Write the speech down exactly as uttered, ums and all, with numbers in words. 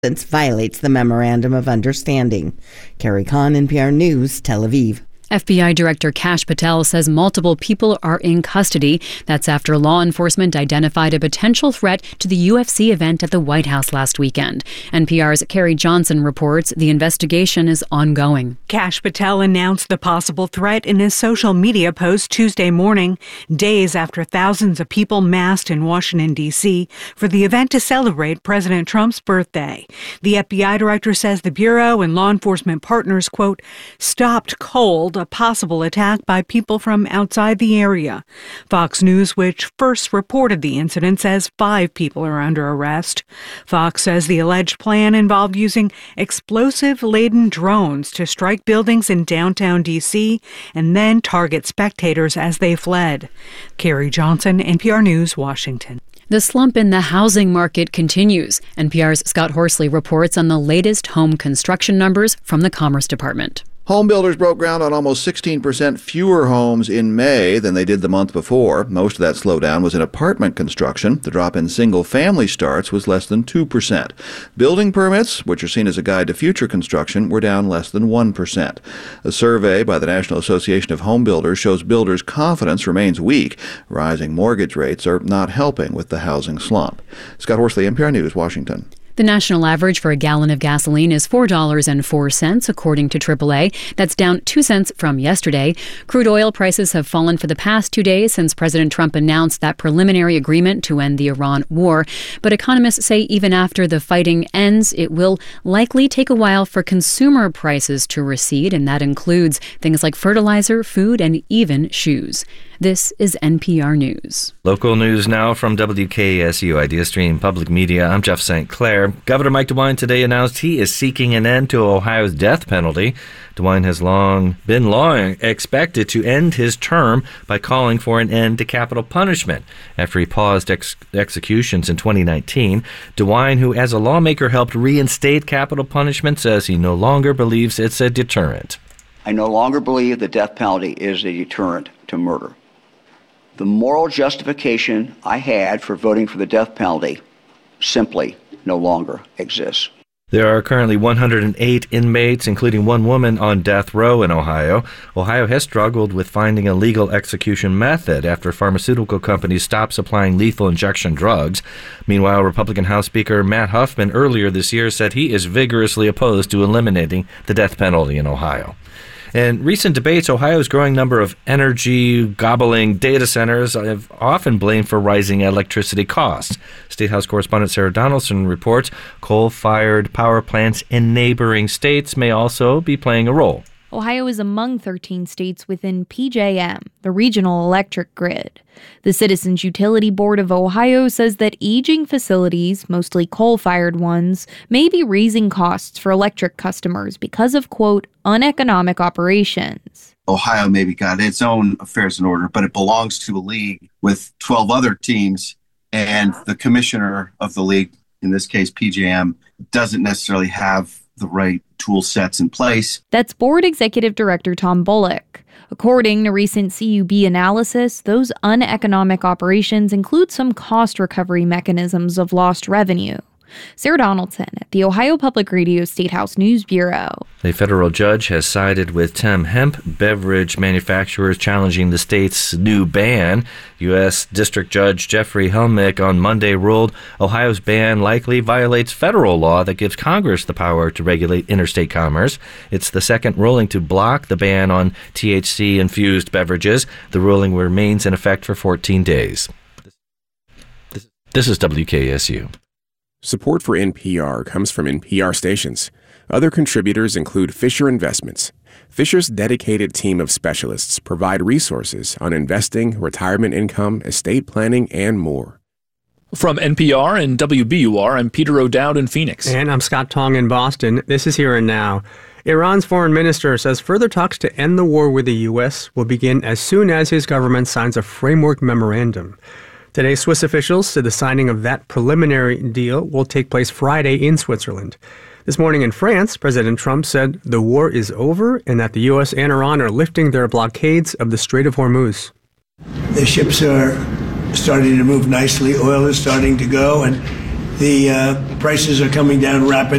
violates the Memorandum of Understanding. Carrie Kahn, N P R News, Tel Aviv. F B I Director Kash Patel says multiple people are in custody. That's after law enforcement identified a potential threat to the U F C event at the White House last weekend. N P R's Carrie Johnson reports the investigation is ongoing. Kash Patel announced the possible threat in his social media post Tuesday morning, days after thousands of people massed in Washington, D C for the event to celebrate President Trump's birthday. The F B I director says the Bureau and law enforcement partners, quote, stopped cold a possible attack by people from outside the area. Fox News, which first reported the incident, says five people are under arrest. Fox says the alleged plan involved using explosive-laden drones to strike buildings in downtown D C and then target spectators as they fled. Carrie Johnson, N P R News, Washington. The slump in the housing market continues. N P R's Scott Horsley reports on the latest home construction numbers from the Commerce Department. Home builders broke ground on almost sixteen percent fewer homes in May than they did the month before. Most of that slowdown was in apartment construction. The drop in single-family starts was less than two percent. Building permits, which are seen as a guide to future construction, were down less than one percent. A survey by the National Association of Home Builders shows builders' confidence remains weak. Rising mortgage rates are not helping with the housing slump. Scott Horsley, N P R News, Washington. The national average for a gallon of gasoline is four dollars and four cents, according to triple A. That's down two cents from yesterday. Crude oil prices have fallen for the past two days since President Trump announced that preliminary agreement to end the Iran war. But economists say even after the fighting ends, it will likely take a while for consumer prices to recede, and that includes things like fertilizer, food, and even shoes. This is N P R News. Local news now from W K S U Idea Stream Public Media. I'm Jeff Saint Clair. Governor Mike DeWine today announced he is seeking an end to Ohio's death penalty. DeWine has long been long expected to end his term by calling for an end to capital punishment after he paused ex- executions in twenty nineteen. DeWine, who as a lawmaker helped reinstate capital punishment, says he no longer believes it's a deterrent. I no longer believe the death penalty is a deterrent to murder. The moral justification I had for voting for the death penalty simply no longer exists. There are currently one hundred eight inmates, including one woman, on death row in Ohio. Ohio has struggled with finding a legal execution method after pharmaceutical companies stopped supplying lethal injection drugs. Meanwhile, Republican House Speaker Matt Huffman earlier this year said he is vigorously opposed to eliminating the death penalty in Ohio. In recent debates, Ohio's growing number of energy-gobbling data centers have often blamed for rising electricity costs. State House correspondent Sarah Donaldson reports coal-fired power plants in neighboring states may also be playing a role. Ohio is among thirteen states within P J M, the regional electric grid. The Citizens Utility Board of Ohio says that aging facilities, mostly coal-fired ones, may be raising costs for electric customers because of, quote, uneconomic operations. Ohio maybe got its own affairs in order, but it belongs to a league with twelve other teams, and the commissioner of the league, in this case P J M, doesn't necessarily have the right tool sets in place. That's Board Executive Director Tom Bullock. According to recent C U B analysis, those uneconomic operations include some cost recovery mechanisms of lost revenue. Sarah Donaldson at the Ohio Public Radio State House News Bureau. A federal judge has sided with ten hemp beverage manufacturers challenging the state's new ban. U S District Judge Jeffrey Helmick on Monday ruled Ohio's ban likely violates federal law that gives Congress the power to regulate interstate commerce. It's the second ruling to block the ban on T H C-infused beverages. The ruling remains in effect for fourteen days. This is W K S U. Support for N P R comes from N P R stations. Other contributors include Fisher Investments. Fisher's dedicated team of specialists provide resources on investing, retirement income, estate planning, and more. From N P R and W B U R, I'm Peter O'Dowd in Phoenix. And I'm Scott Tong in Boston. This is Here and Now. Iran's foreign minister says further talks to end the war with the U S will begin as soon as his government signs a framework memorandum. Today, Swiss officials said the signing of that preliminary deal will take place Friday in Switzerland. This morning in France, President Trump said the war is over and that the U S and Iran are lifting their blockades of the Strait of Hormuz. The ships are starting to move nicely. Oil is starting to go, and The uh, prices are coming down rapidly.